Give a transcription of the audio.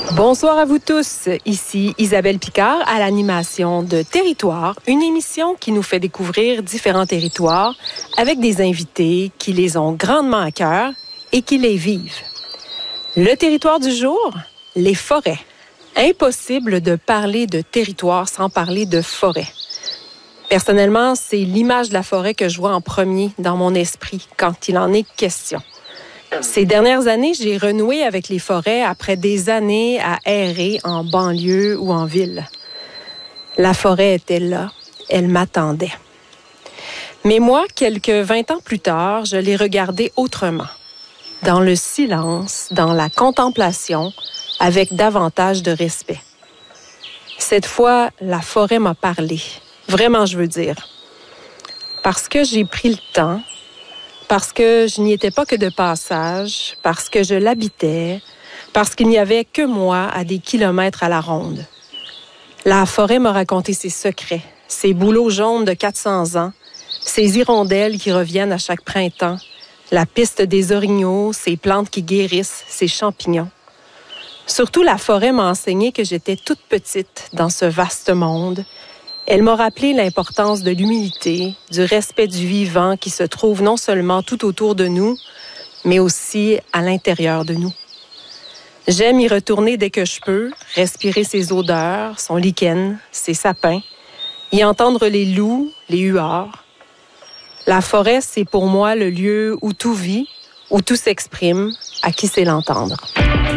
Bonsoir à vous tous. Ici Isabelle Picard à l'animation de Territoire, une émission qui nous fait découvrir différents territoires avec des invités qui les ont grandement à cœur et qui les vivent. Le territoire du jour, les forêts. Impossible de parler de territoire sans parler de forêt. Personnellement, c'est l'image de la forêt que je vois en premier dans mon esprit quand il en est question. Ces dernières années, j'ai renoué avec les forêts après des années à errer en banlieue ou en ville. La forêt était là, elle m'attendait. Mais moi, quelques 20 ans plus tard, je l'ai regardée autrement. Dans le silence, dans la contemplation, avec davantage de respect. Cette fois, la forêt m'a parlé. Vraiment, je veux dire. Parce que j'ai pris le temps, parce que je n'y étais pas que de passage, parce que je l'habitais, parce qu'il n'y avait que moi à des kilomètres à la ronde. La forêt m'a raconté ses secrets, ses bouleaux jaunes de 400 ans, ses hirondelles qui reviennent à chaque printemps, la piste des orignaux, ses plantes qui guérissent, ses champignons. Surtout, la forêt m'a enseigné que j'étais toute petite dans ce vaste monde. Elle m'a rappelé l'importance de l'humilité, du respect du vivant qui se trouve non seulement tout autour de nous, mais aussi à l'intérieur de nous. J'aime y retourner dès que je peux, respirer ses odeurs, son lichen, ses sapins, y entendre les loups, les huards. La forêt, c'est pour moi le lieu où tout vit, où tout s'exprime, à qui sait l'entendre.